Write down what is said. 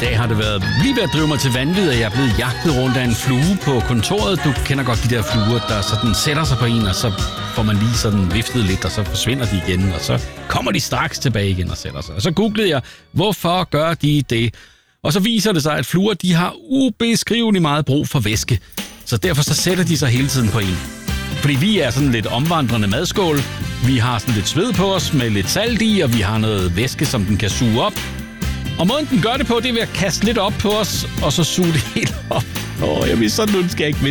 dag har det været lige ved at drive mig til vanvid, at jeg er blevet jagtet rundt af en flue på kontoret. Du kender godt de der fluer, der sådan sætter sig på en, og så får man lige sådan viftet lidt, og så forsvinder de igen, og så kommer de straks tilbage igen og sætter sig. Og så googlede jeg, hvorfor gør de det? Og så viser det sig, at fluer, de har ubeskriveligt meget brug for væske. Så derfor så sætter de sig hele tiden på en. Fordi vi er sådan lidt omvandrende madskål. Vi har sådan lidt sved på os med lidt salt i, og vi har noget væske, som den kan suge op. Og måden den gør det på, det er ved at kaste lidt op på os, og så suge det helt op. Jeg vil sådan ønske, jeg ikke